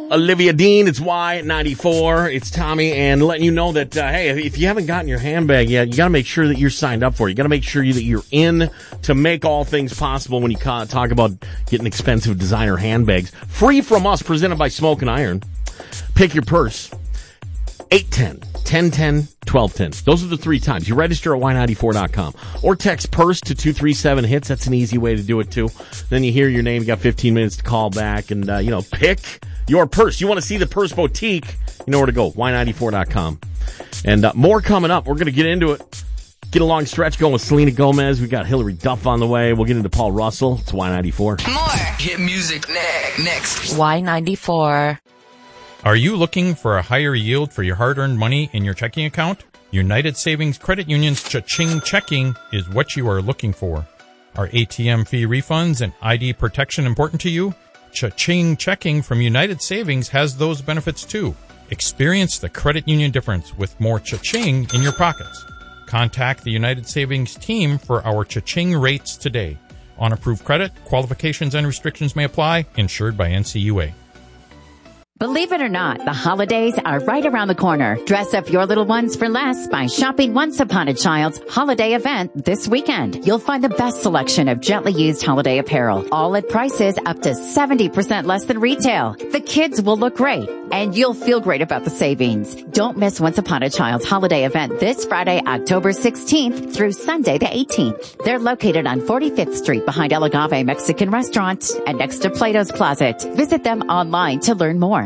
Olivia Dean, it's Y94. It's Tommy, and letting you know that, hey, if you haven't gotten your handbag yet, you got to make sure that you're signed up for it. You got to make sure that you're in to make all things possible when you talk about getting expensive designer handbags. Free from us, presented by Smoke and Iron. Pick your purse. 810, 1010, 1210. Those are the 3 times. You register at y94.com. Or text PURSE to 237-HITS. That's an easy way to do it, too. Then you hear your name. You got 15 minutes to call back and, pick your purse. You want to see the Purse Boutique? You know where to go. y94.com. And more coming up. We're going to get into it. Get a long stretch going with Selena Gomez. We got Hillary Duff on the way. We'll get into Paul Russell. It's Y94. More hit music next. Y94. Are you looking for a higher yield for your hard-earned money in your checking account? United Savings Credit Union's Cha-Ching Checking is what you are looking for. Are ATM fee refunds and ID protection important to you? Cha-Ching Checking from United Savings has those benefits too. Experience the credit union difference with more Cha-Ching in your pockets. Contact the United Savings team for our Cha-Ching rates today. On approved credit, qualifications and restrictions may apply. Insured by NCUA. Believe it or not, the holidays are right around the corner. Dress up your little ones for less by shopping Once Upon a Child's holiday event this weekend. You'll find the best selection of gently used holiday apparel, all at prices up to 70% less than retail. The kids will look great, and you'll feel great about the savings. Don't miss Once Upon a Child's holiday event this Friday, October 16th through Sunday the 18th. They're located on 45th Street behind El Agave Mexican Restaurant and next to Plato's Closet. Visit them online to learn more.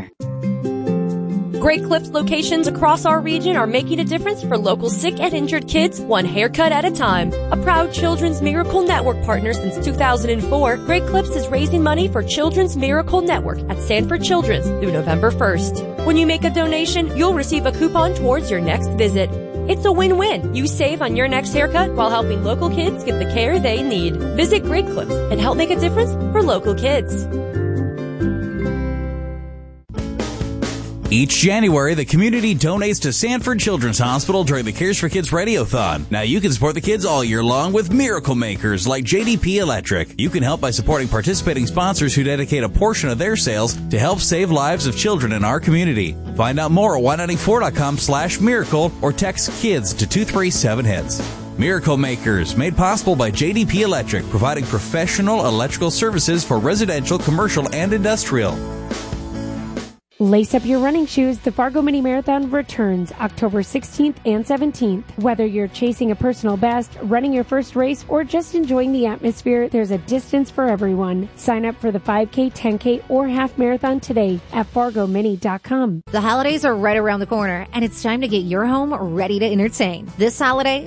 Great Clips locations across our region are making a difference for local sick and injured kids, one haircut at a time. A proud Children's Miracle Network partner since 2004, Great Clips is raising money for Children's Miracle Network at Sanford Children's through November 1st. When you make a donation, you'll receive a coupon towards your next visit. It's a win-win. You save on your next haircut while helping local kids get the care they need. Visit Great Clips and help make a difference for local kids. Each January, the community donates to Sanford Children's Hospital during the Cares for Kids Radiothon. Now you can support the kids all year long with miracle makers like JDP Electric. You can help by supporting participating sponsors who dedicate a portion of their sales to help save lives of children in our community. Find out more at y94.com/miracle or text KIDS to 237-HITS. Miracle Makers, made possible by JDP Electric, providing professional electrical services for residential, commercial, and industrial. Lace up your running shoes. The Fargo Mini Marathon returns October 16th and 17th. Whether you're chasing a personal best, running your first race, or just enjoying the atmosphere, there's a distance for everyone. Sign up for the 5K, 10K, or half marathon today at FargoMini.com. The holidays are right around the corner, and it's time to get your home ready to entertain. This holiday,